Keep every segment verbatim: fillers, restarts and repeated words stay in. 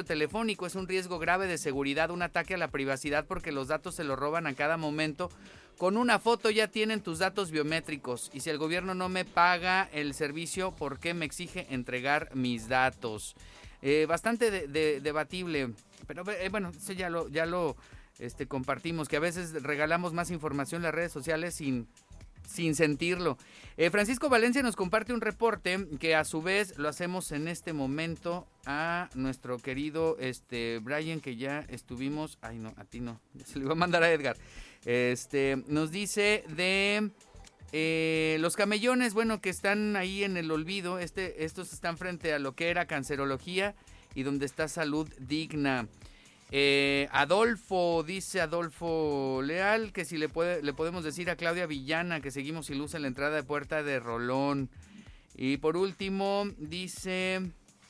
telefónico. Es un riesgo grave de seguridad, un ataque a la privacidad porque los datos se los roban a cada momento. Con una foto ya tienen tus datos biométricos y si el gobierno no me paga el servicio, ¿por qué me exige entregar mis datos? Eh, bastante de, de, debatible, pero eh, bueno, eso ya lo, ya lo este, compartimos, que a veces regalamos más información en las redes sociales sin... sin sentirlo. Eh, Francisco Valencia nos comparte un reporte que a su vez lo hacemos en este momento a nuestro querido este Brian, que ya estuvimos, ay no, a ti no, se lo iba a mandar a Edgar. Este, nos dice de eh, los camellones, bueno, que están ahí en el olvido. Este, estos están frente a lo que era cancerología y donde está salud digna. Eh, Adolfo, dice Adolfo Leal, que si le puede, le podemos decir a Claudia Villana que seguimos sin luz en la entrada de puerta de Rolón. Y por último, dice,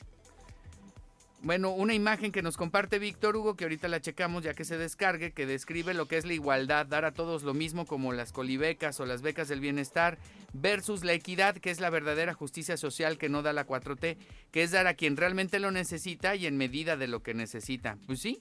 bueno, una imagen que nos comparte Víctor Hugo, que ahorita la checamos ya que se descargue, que describe lo que es la igualdad, dar a todos lo mismo como las colibecas o las becas del bienestar, versus la equidad, que es la verdadera justicia social que no da la cuatro T, que es dar a quien realmente lo necesita y en medida de lo que necesita. Pues sí,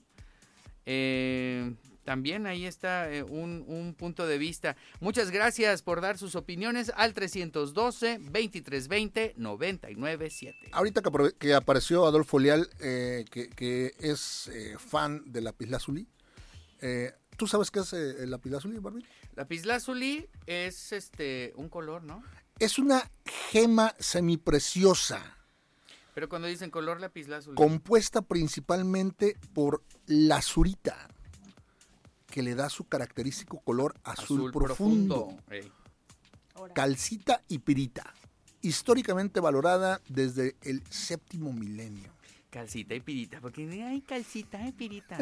eh, también ahí está eh, un, un punto de vista. Muchas gracias por dar sus opiniones al trescientos doce, veintitrés veinte, noventa y nueve siete. Ahorita que, apare- que apareció Adolfo Leal, eh, que, que es eh, fan de lapislázuli, eh, ¿tú sabes qué es eh, el lapislázuli, Barbie? Lapislázuli es este un color, ¿no? Es una gema semipreciosa, Pero cuando dicen color lapislázuli, compuesta principalmente por lazurita, que le da su característico color azul, azul profundo, profundo. Ey. calcita y pirita, históricamente valorada desde el séptimo milenio. Calcita y pirita, porque hay calcita y pirita.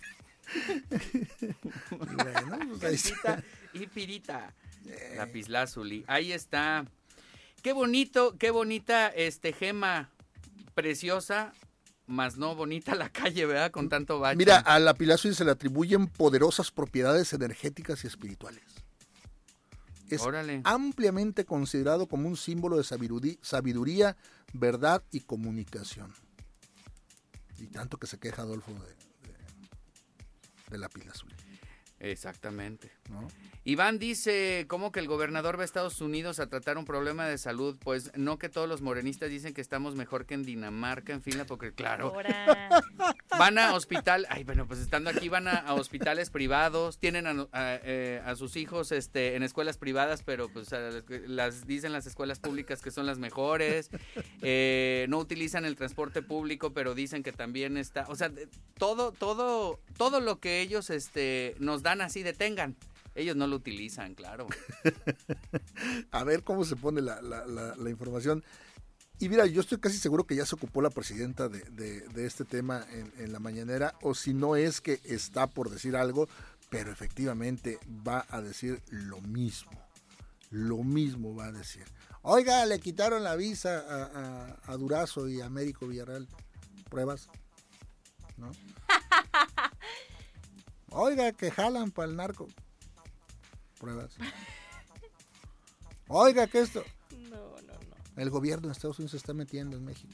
Bueno, pues ahí está. Calcita y pirita. Lapislázuli. Ahí está. Qué bonito, qué bonita este gema preciosa, más no bonita la calle, ¿verdad? Con tanto bache. Mira, a lapislázuli se le atribuyen poderosas propiedades energéticas y espirituales. Es Órale. ampliamente considerado como un símbolo de sabiduría, sabiduría, verdad y comunicación. Y tanto que se queja Adolfo de, de, de lapislázuli, Exactamente. ¿no? Iván dice, ¿cómo que el gobernador va a Estados Unidos a tratar un problema de salud? Pues no, que todos los morenistas dicen que estamos mejor que en Dinamarca, en Finlandia, porque claro, Ahora. van a hospital, ay bueno, pues estando aquí van a, a hospitales privados, tienen a, a, eh, a sus hijos este, en escuelas privadas, pero pues a, las dicen las escuelas públicas que son las mejores, eh, no utilizan el transporte público, pero dicen que también está, o sea, todo, todo, todo lo que ellos este, nos dan así detengan. Ellos no lo utilizan, claro. A ver cómo se pone la, la, la, la información. Y mira, yo estoy casi seguro que ya se ocupó la presidenta de, de, de este tema en, en la mañanera, o si no es que está por decir algo, pero efectivamente va a decir lo mismo. Lo mismo va a decir. Oiga, le quitaron la visa a, a, a Durazo y a Américo Villarreal. ¿Pruebas? ¿No? Oiga, que jalan para el narco. Pruebas. Oiga, que esto. No, no, no. El gobierno de Estados Unidos se está metiendo en México.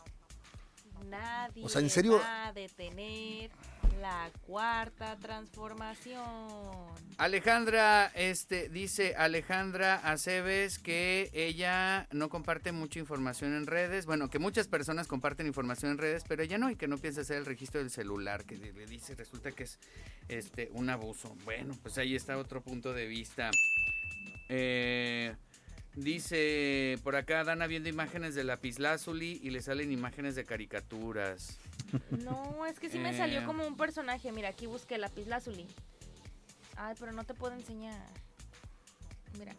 Nadie O sea, ¿en serio? va a detener la cuarta transformación. Alejandra, este, dice Alejandra Aceves que ella no comparte mucha información en redes, bueno, que muchas personas comparten información en redes, pero ella no, y que no piensa hacer el registro del celular, que le dice, resulta que es este un abuso. Bueno, pues ahí está otro punto de vista. Eh... Dice por acá, Dana viendo imágenes de lapislázuli y le salen imágenes de caricaturas. No, es que sí me Eh. salió como un personaje. Mira, aquí busqué lapislázuli. Ay, pero no te puedo enseñar. Mira.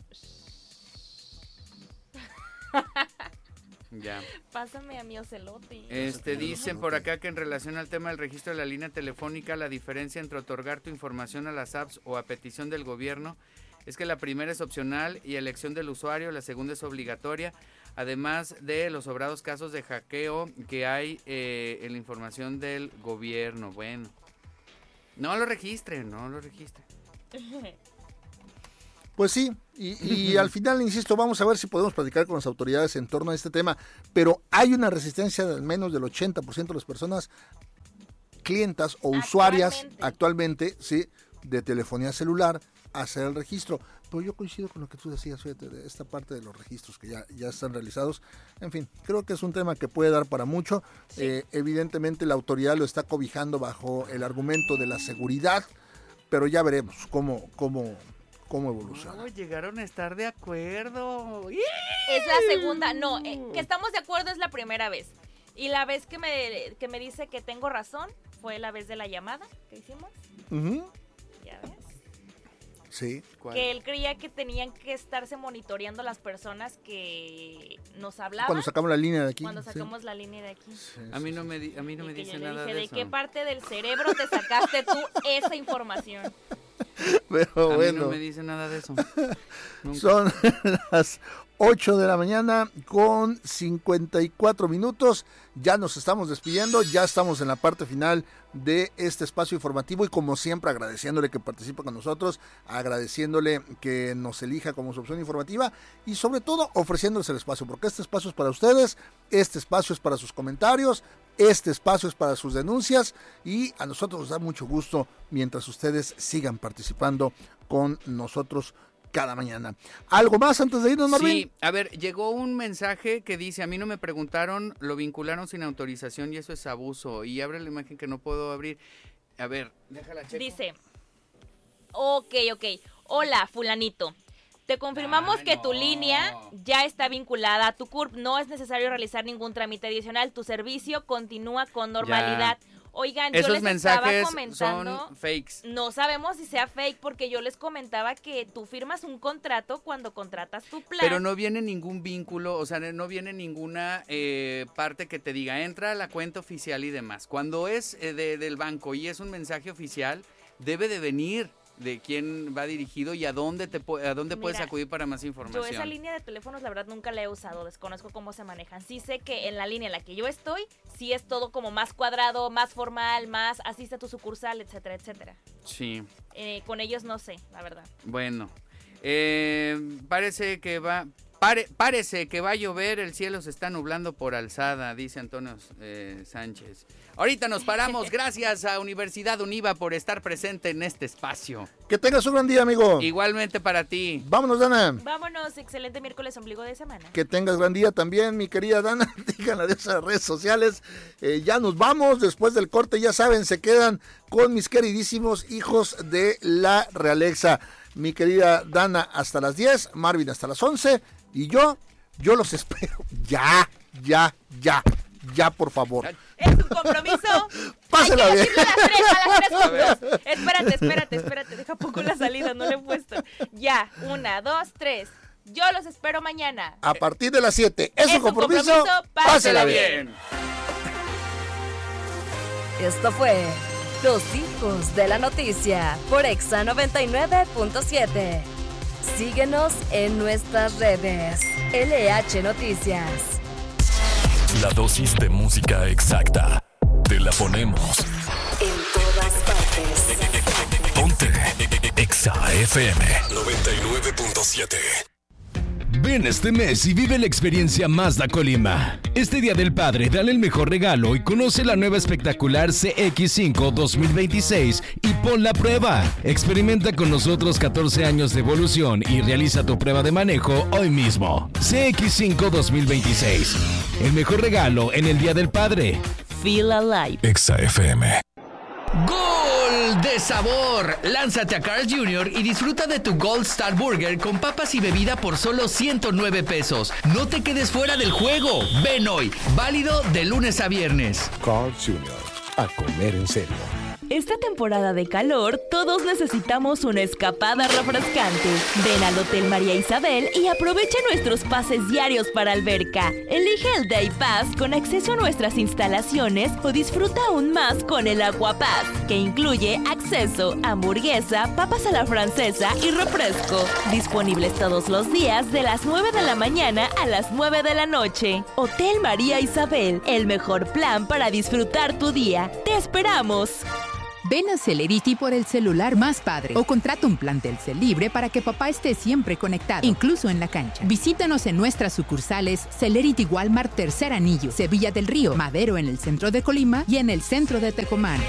Ya. Pásame a mi ocelote. Este, dicen por acá que en relación al tema del registro de la línea telefónica, la diferencia entre otorgar tu información a las apps o a petición del gobierno es que la primera es opcional y elección del usuario, la segunda es obligatoria, además de los sobrados casos de hackeo que hay eh, en la información del gobierno. Bueno, no lo registren, no lo registren. Pues sí, y, y al final, insisto, vamos a ver si podemos platicar con las autoridades en torno a este tema, pero hay una resistencia de al menos del ochenta por ciento de las personas clientas o usuarias Actualmente. actualmente, sí, de telefonía celular a hacer el registro. Pero yo coincido con lo que tú decías, fíjate, de esta parte de los registros que ya, ya están realizados. En fin, creo que es un tema que puede dar para mucho. Sí. Eh, evidentemente la autoridad lo está cobijando bajo el argumento de la seguridad, pero ya veremos cómo, cómo, cómo evoluciona. No, llegaron a estar de acuerdo. Es la segunda, no, eh, que estamos de acuerdo es la primera vez. Y la vez que me, que me dice que tengo razón fue la vez de la llamada que hicimos. Uh-huh. Ya ves. Sí. ¿Cuál? Que él creía que tenían que estarse monitoreando las personas que nos hablaban Cuando sacamos la línea de aquí. cuando sí. sacamos la línea de aquí. Sí, A sí, mí no sí. me, di- a mí no Y me que yo dice le nada dije, de ¿de eso. qué parte del cerebro te sacaste tú esa información? Pero A bueno. mí no me dice nada de eso. Nunca. Son las ocho de la mañana con cincuenta y cuatro minutos. Ya nos estamos despidiendo, ya estamos en la parte final de este espacio informativo y como siempre agradeciéndole que participe con nosotros, agradeciéndole que nos elija como su opción informativa y sobre todo ofreciéndoles el espacio, porque este espacio es para ustedes, este espacio es para sus comentarios, este espacio es para sus denuncias y a nosotros nos da mucho gusto mientras ustedes sigan participando con nosotros cada mañana. ¿Algo más antes de irnos, Marvin? Sí, a ver, llegó un mensaje que dice, a mí no me preguntaron, lo vincularon sin autorización y eso es abuso. Y abre la imagen que no puedo abrir. A ver, déjala checo. Dice, ok, ok, hola fulanito, te confirmamos Ay, que no. tu línea ya está vinculada a tu C U R P, no es necesario realizar ningún trámite adicional, tu servicio continúa con normalidad. Oigan, yo Esos les estaba mensajes comentando, son fakes. no sabemos si sea fake porque yo les comentaba que tú firmas un contrato cuando contratas tu plan. Pero no viene ningún vínculo, o sea, no viene ninguna eh, parte que te diga, entra a la cuenta oficial y demás. Cuando es eh, de, del banco y es un mensaje oficial, debe de venir de quién va dirigido y a dónde te pu- a dónde puedes Mira, acudir para más información. Yo esa línea de teléfonos la verdad nunca la he usado, desconozco cómo se manejan. Sí sé que en la línea en la que yo estoy, sí es todo como más cuadrado, más formal, más asiste a tu sucursal, etcétera, etcétera. Sí, Eh, con ellos no sé, la verdad. bueno. Eh, parece que va... Pare, parece que va a llover, el cielo se está nublando por alzada, dice Antonio eh, Sánchez. Ahorita nos paramos, gracias a Universidad Univa por estar presente en este espacio. Que tengas un gran día, amigo. Igualmente para ti. Vámonos, Dana. Vámonos, excelente miércoles ombligo de semana. Que tengas gran día también, mi querida Dana. Díganle adiós a las redes sociales. Eh, ya nos vamos. Después del corte, ya saben, se quedan con mis queridísimos hijos de la Realexa. Mi querida Dana hasta las diez, Marvin hasta las once. Y yo, yo los espero. Ya, ya, ya, ya, por favor. Es un compromiso. Pásela Hay que bien. decirle a las tres, a las tres juntos. Espérate, espérate, espérate. Deja poco la salida, no le he puesto. Ya, una, dos, tres. Yo los espero mañana. A partir de las siete. Es, Es un un compromiso. compromiso, Pásela pásela bien. Esto fue Los Hijos de la Noticia por Exa noventa y nueve punto siete. Síguenos en nuestras redes. L H Noticias. La dosis de música exacta. Te la ponemos. En todas partes. Ponte Exa F M noventa y nueve punto siete. Ven este mes y vive la experiencia Mazda Colima. Este Día del Padre, dale el mejor regalo y conoce la nueva espectacular C X cinco dos mil veintiséis y pon la prueba. Experimenta con nosotros catorce años de evolución y realiza tu prueba de manejo hoy mismo. C X cinco dos mil veintiséis. El mejor regalo en el Día del Padre. Feel Alive. Exa F M. ¡Gol de sabor! Lánzate a Carl's junior y disfruta de tu Gold Star Burger con papas y bebida por solo ciento nueve pesos. No te quedes fuera del juego. Ven hoy. Válido de lunes a viernes. Carl's junior A comer en serio. Esta temporada de calor, todos necesitamos una escapada refrescante. Ven al Hotel María Isabel y aprovecha nuestros pases diarios para alberca. Elige el Day Pass con acceso a nuestras instalaciones o disfruta aún más con el Aqua Pass, que incluye acceso, hamburguesa, papas a la francesa y refresco. Disponibles todos los días de las nueve de la mañana a las nueve de la noche. Hotel María Isabel, el mejor plan para disfrutar tu día. ¡Te esperamos! Ven a Celerity por el celular más padre o contrata un plan Telcel libre para que papá esté siempre conectado, incluso en la cancha. Visítanos en nuestras sucursales Celerity Walmart Tercer Anillo, Sevilla del Río, Madero en el centro de Colima y en el centro de Tecomán.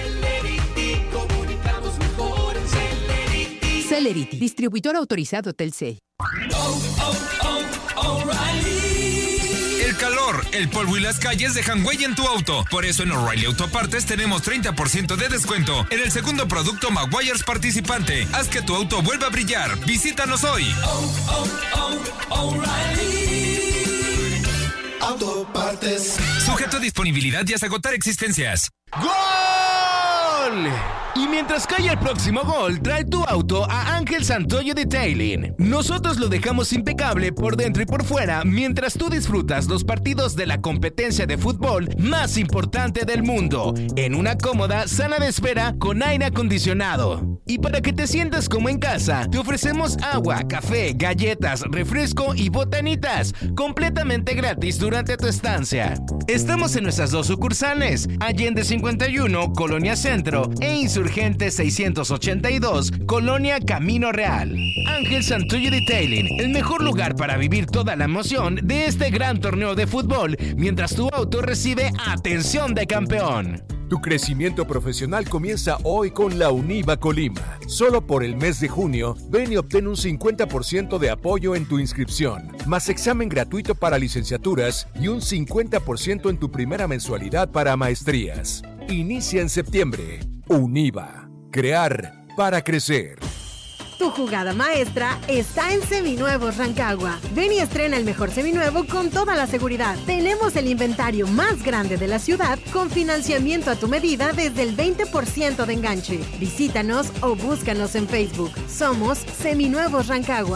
Celerity, distribuidor autorizado Telcel. Oh, oh, oh, el calor, el polvo y las calles dejan huella en tu auto. Por eso en O'Reilly Auto Partes tenemos treinta por ciento de descuento en el segundo producto Maguires participante. Haz que tu auto vuelva a brillar. Visítanos hoy. Oh, oh, oh, O'Reilly Auto Partes. Sujeto a disponibilidad y hasta agotar existencias. ¡Gol! Y mientras cae el próximo gol, trae tu auto a Ángel Santoyo Detailing. Nosotros lo dejamos impecable por dentro y por fuera mientras tú disfrutas los partidos de la competencia de fútbol más importante del mundo, en una cómoda sala de espera con aire acondicionado. Y para que te sientas como en casa, te ofrecemos agua, café, galletas, refresco y botanitas, completamente gratis durante tu estancia. Estamos en nuestras dos sucursales, Allende cincuenta y uno, Colonia Centro, e Insurgente seiscientos ochenta y dos, Colonia Camino Real. Ángel Santoyo Detailing, el mejor lugar para vivir toda la emoción de este gran torneo de fútbol, mientras tu auto recibe atención de campeón. Tu crecimiento profesional comienza hoy con la UNIVA Colima. Solo por el mes de junio, ven y obtén un cincuenta por ciento de apoyo en tu inscripción, más examen gratuito para licenciaturas y un cincuenta por ciento en tu primera mensualidad para maestrías. Inicia en septiembre. UNIVA. Crear para crecer. Tu jugada maestra está en Seminuevos Rancagua. Ven y estrena el mejor seminuevo con toda la seguridad. Tenemos el inventario más grande de la ciudad con financiamiento a tu medida desde el veinte por ciento de enganche. Visítanos o búscanos en Facebook. Somos Seminuevos Rancagua.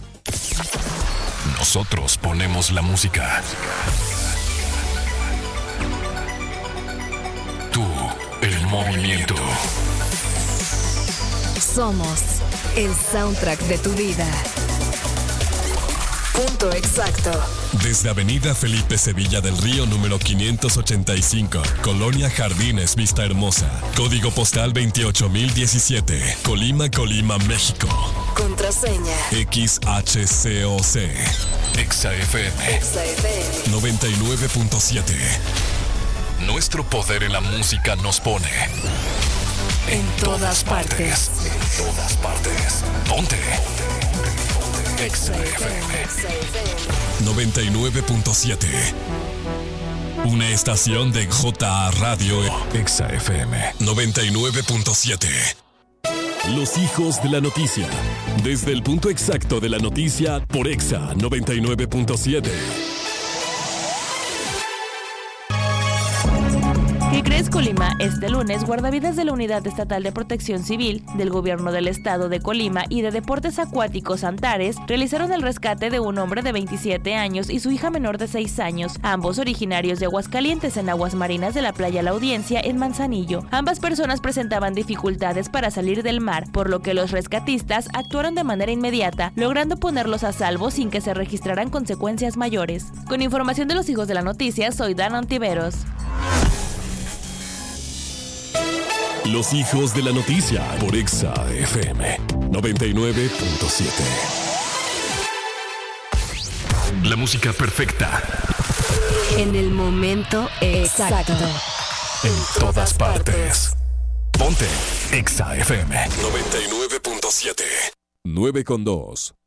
Nosotros ponemos la música. Tú, el movimiento. Somos el soundtrack de tu vida. Punto exacto. Desde Avenida Felipe Sevilla del Río número quinientos ochenta y cinco, Colonia Jardines Vista Hermosa, código postal veintiocho mil diecisiete, Colima, Colima, México. Contraseña X H C O C. Exa F M. Exa F M noventa y nueve punto siete. Nuestro poder en la música nos pone en todas partes. En todas partes. Ponte. Exa F M noventa y nueve punto siete. Una estación de J A Radio. Exa F M noventa y nueve punto siete. Los hijos de la noticia. Desde el punto exacto de la noticia por Exa noventa y nueve punto siete. ¿Qué crees, Colima? Este lunes, guardavidas de la Unidad Estatal de Protección Civil, del Gobierno del Estado de Colima y de Deportes Acuáticos Antares realizaron el rescate de un hombre de veintisiete años y su hija menor de seis años, ambos originarios de Aguascalientes, en aguas marinas de la playa La Audiencia, en Manzanillo. Ambas personas presentaban dificultades para salir del mar, por lo que los rescatistas actuaron de manera inmediata, logrando ponerlos a salvo sin que se registraran consecuencias mayores. Con información de los hijos de la noticia, soy Dan Ontiveros. Los hijos de la noticia por Exa F M noventa y nueve punto siete. La música perfecta. En el momento exacto. En todas partes. Ponte Exa F M noventa y nueve punto siete. nueve con dos.